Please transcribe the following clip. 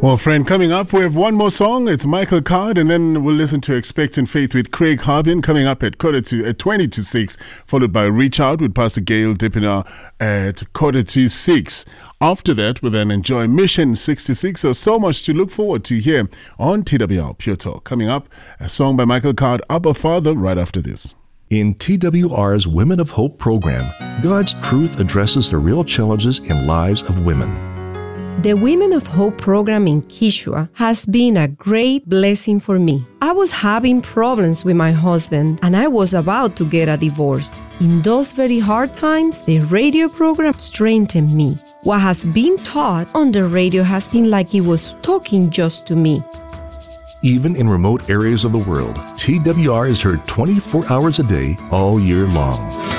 Well, friend, coming up, we have one more song. It's Michael Card, and then we'll listen to Expectant Faith with Craig Harbin coming up at 20 to 6, followed by Reach Out with Pastor Gail Dippener at 6:15. After that, we'll then enjoy Mission 66. So much to look forward to here on TWR Pure Talk. Coming up, a song by Michael Card, Abba Father, right after this. In TWR's Women of Hope program, God's truth addresses the real challenges in lives of women. The Women of Hope program in Kishua has been a great blessing for me. I was having problems with my husband and I was about to get a divorce. In those very hard times, the radio program strengthened me. What has been taught on the radio has been like it was talking just to me. Even in remote areas of the world, TWR is heard 24 hours a day, all year long.